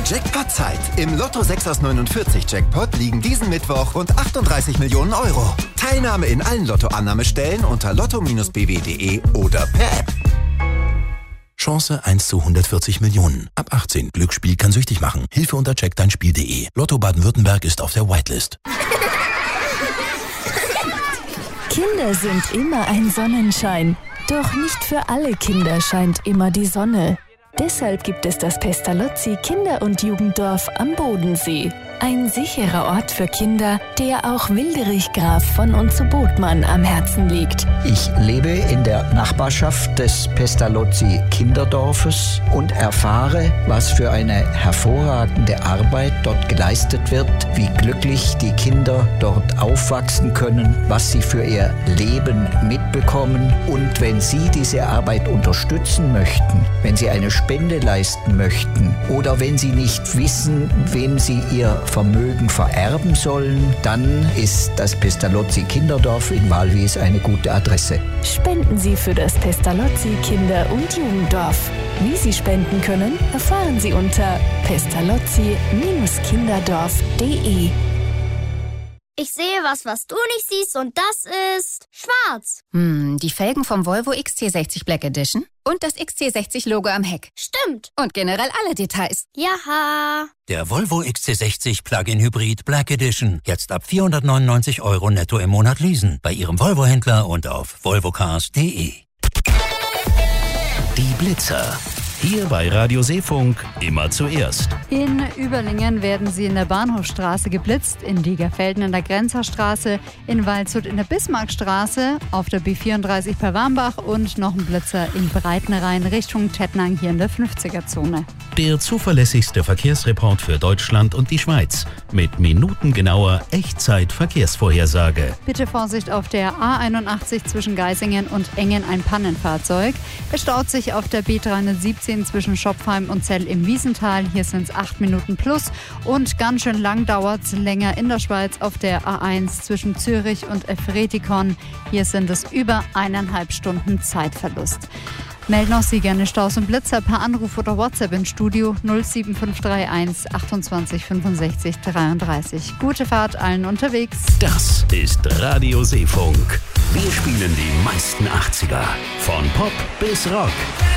Jackpot-Zeit. Im Lotto 6 aus 49 Jackpot liegen diesen Mittwoch rund 38 Millionen Euro. Teilnahme in allen Lottoannahmestellen unter lotto-bw.de oder per App. Chance 1 zu 140 Millionen. Ab 18. Glücksspiel kann süchtig machen. Hilfe unter checkdeinspiel.de. Lotto Baden-Württemberg ist auf der Whitelist. Kinder sind immer ein Sonnenschein. Doch nicht für alle Kinder scheint immer die Sonne. Deshalb gibt es das Pestalozzi Kinder- und Jugenddorf am Bodensee. Ein sicherer Ort für Kinder, der auch Wilderich Graf von und zu Botmann am Herzen liegt. Ich lebe in der Nachbarschaft des Pestalozzi Kinderdorfes und erfahre, was für eine hervorragende Arbeit dort geleistet wird, wie glücklich die Kinder dort aufwachsen können, was sie für ihr Leben mitbekommen. Und wenn Sie diese Arbeit unterstützen möchten, wenn Sie eine Spende leisten möchten oder wenn Sie nicht wissen, wem Sie Ihr Vermögen vererben sollen, dann ist das Pestalozzi Kinderdorf in Walwies eine gute Adresse. Spenden Sie für das Pestalozzi Kinder- und Jugenddorf. Wie Sie spenden können, erfahren Sie unter pestalozzi-kinderdorf.de. Ich sehe was du nicht siehst und das ist schwarz. Die Felgen vom Volvo XC60 Black Edition und das XC60-Logo am Heck. Stimmt. Und generell alle Details. Jaha. Der Volvo XC60 Plug-in Hybrid Black Edition. Jetzt ab 499 € netto im Monat leasen. Bei Ihrem Volvo-Händler und auf volvocars.de. Die Blitzer. Hier bei Radio Seefunk immer zuerst. In Überlingen werden sie in der Bahnhofstraße geblitzt, in Diegerfelden in der Grenzerstraße, in Waldshut in der Bismarckstraße, auf der B34 bei Warmbach und noch ein Blitzer in Breitenrhein Richtung Tettnang hier in der 50er-Zone. Der zuverlässigste Verkehrsreport für Deutschland und die Schweiz mit minutengenauer Echtzeit-Verkehrsvorhersage. Bitte Vorsicht auf der A81 zwischen Geisingen und Engen ein Pannenfahrzeug. Es staut sich auf der B317 zwischen Schopfheim und Zell im Wiesental. Hier sind es 8 Minuten plus. Und ganz schön lang dauert es länger in der Schweiz auf der A1 zwischen Zürich und Efretikon. Hier sind es über 1,5 Stunden Zeitverlust. Melden auch Sie gerne Staus und Blitzer per Anruf oder WhatsApp ins Studio 07531 28 65 33. Gute Fahrt allen unterwegs. Das ist Radio Seefunk. Wir spielen die meisten 80er. Von Pop bis Rock.